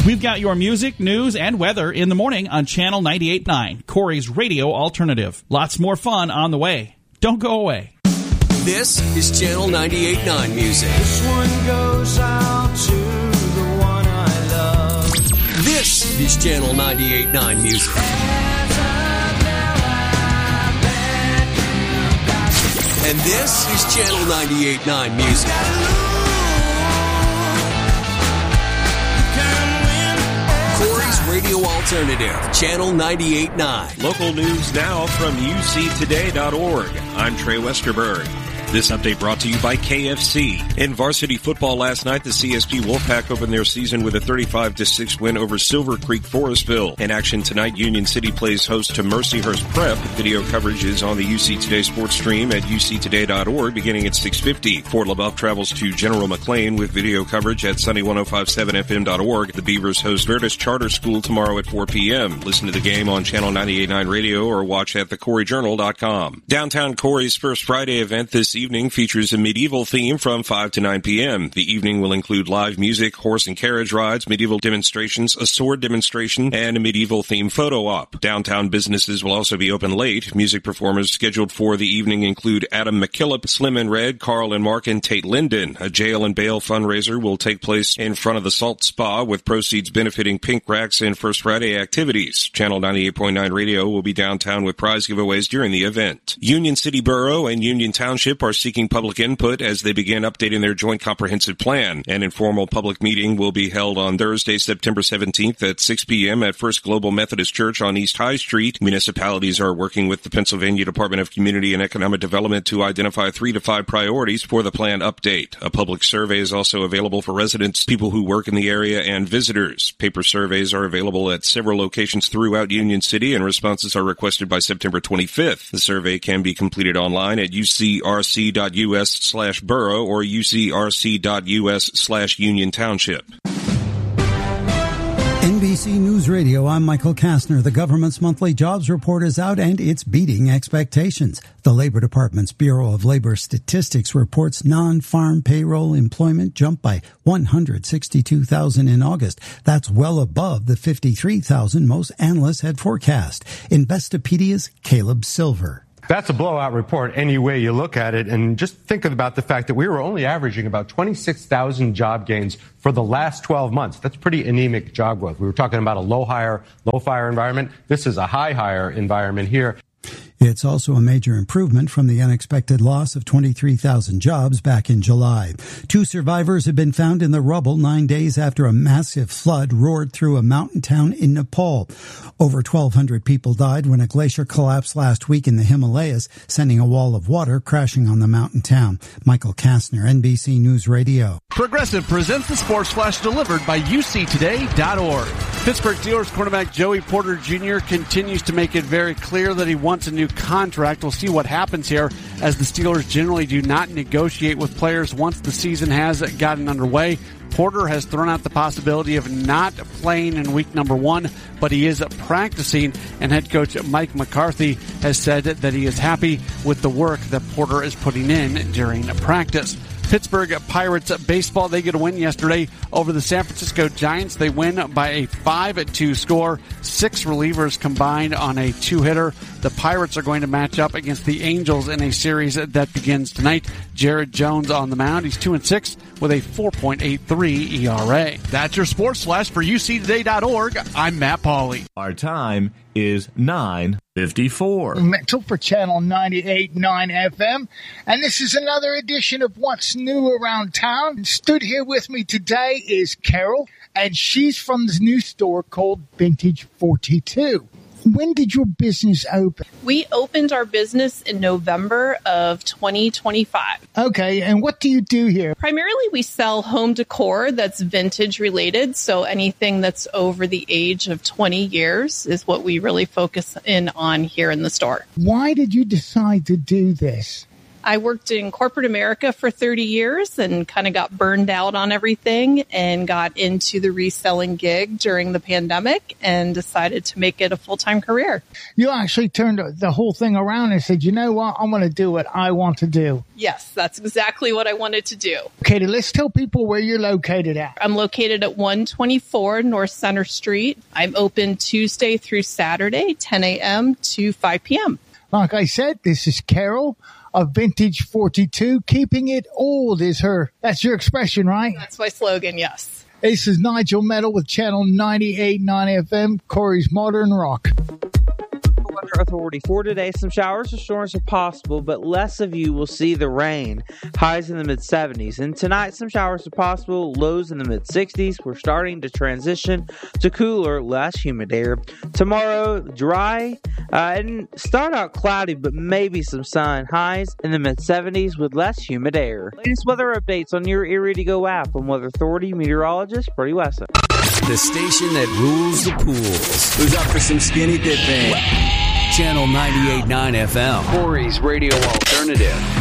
We've got your music, news, and weather in the morning on Channel 98.9, Corey's radio alternative. Lots more fun on the way. Don't go away. This is Channel 98.9 Music. This one goes out to the one I love. This is Channel 98.9 Music. And this is Channel 98.9 Music. Corey's Radio Alternative, Channel 98.9. Local news now from UCToday.org. I'm Trey Westerberg. This update brought to you by KFC. In varsity football last night, the CSP Wolfpack opened their season with a 35-6 win over Silver Creek Forestville. In action tonight, Union City plays host to Mercyhurst Prep. Video coverage is on the UC Today sports stream at UCToday.org beginning at 6:50. Fort LaBeouf travels to General McLean with video coverage at Sunny1057FM.org. The Beavers host Vertus Charter School tomorrow at 4 p.m. Listen to the game on Channel 98.9 Radio or watch at thecoreyjournal.com. Downtown Corey's First Friday event this evening features a medieval theme from 5 to 9 p.m. The evening will include live music, horse and carriage rides, medieval demonstrations, a sword demonstration, and a medieval theme photo op. Downtown businesses will also be open late. Music performers scheduled for the evening include Adam McKillop, Slim and Red, Carl and Mark, and Tate Linden. A jail and bail fundraiser will take place in front of the Salt Spa with proceeds benefiting Pink Racks and First Friday activities. Channel 98.9 Radio will be downtown with prize giveaways during the event. Union City Borough and Union Township are seeking public input as they begin updating their joint comprehensive plan. An informal public meeting will be held on Thursday, September 17th at 6 p.m. at First Global Methodist Church on East High Street. Municipalities are working with the Pennsylvania Department of Community and Economic Development to identify 3 to 5 priorities for the plan update. A public survey is also available for residents, people who work in the area, and visitors. Paper surveys are available at several locations throughout Union City, and responses are requested by September 25th. The survey can be completed online at ucrc.us/borough or ucrc.us/Union Township. NBC News Radio, I'm Michael Kastner. The government's monthly jobs report is out and it's beating expectations. The Labor Department's Bureau of Labor Statistics reports non-farm payroll employment jumped by 162,000 in August. That's well above the 53,000 most analysts had forecast. Investopedia's Caleb Silver. That's a blowout report any way you look at it. And just think about the fact that we were only averaging about 26,000 job gains for the last 12 months. That's pretty anemic job growth. We were talking about a low fire environment. This is a high environment here. It's also a major improvement from the unexpected loss of 23,000 jobs back in July. 2 survivors have been found in the rubble 9 days after a massive flood roared through a mountain town in Nepal. Over 1,200 people died when a glacier collapsed last week in the Himalayas, sending a wall of water crashing on the mountain town. Michael Kastner, NBC News Radio. Progressive presents the Sports Flash delivered by UCToday.org. Pittsburgh Steelers quarterback Joey Porter Jr. continues to make it very clear that he wants a new contract. We'll see what happens here, as the Steelers generally do not negotiate with players once the season has gotten underway. Porter has thrown out the possibility of not playing in week number 1, but he is practicing, and head coach Mike McCarthy has said that he is happy with the work that Porter is putting in during practice. Pittsburgh Pirates baseball, they get a win yesterday over the San Francisco Giants. They win by a 5-2 score. 6 relievers combined on a 2-hitter. The Pirates are going to match up against the Angels in a series that begins tonight. Jared Jones on the mound. He's 2-6 with a 4.83 ERA. That's your Sports Flash for UCToday.org. I'm Matt Pauley. Our time is 9:54. Mental for Channel 98.9 FM. And this is another edition of What's New Around Town. Stood here with me today is Carol, and she's from this new store called Vintage 42. When did your business open? We opened our business in November of 2025. Okay, and what do you do here? Primarily, we sell home decor that's vintage related, so anything that's over the age of 20 years is what we really focus in on here in the store. Why did you decide to do this? I worked in corporate America for 30 years and kind of got burned out on everything and got into the reselling gig during the pandemic and decided to make it a full-time career. You actually turned the whole thing around and said, you know what, I'm going to do what I want to do. Yes, that's exactly what I wanted to do. Okay, let's tell people where you're located at. I'm located at 124 North Center Street. I'm open Tuesday through Saturday, 10 a.m. to 5 p.m. Like I said, this is Carol of Vintage 42. Keeping it old is that's your expression, right? That's my slogan, yes. This is Nigel Metal with Channel 98.9 FM, Corey's Modern Rock. Weather Authority for today. Some showers or storms are possible, but less of you will see the rain. Highs in the mid-70s. And tonight, some showers are possible. Lows in the mid-60s. We're starting to transition to cooler, less humid air. Tomorrow, dry and start out cloudy, but maybe some sun. Highs in the mid-70s with less humid air. Latest weather updates on your Erie to Go app from Weather Authority meteorologist Brody Wesson. The station that rules the pools. Who's up for some skinny dipping? Channel 98.9 FM. Corey's Radio Alternative.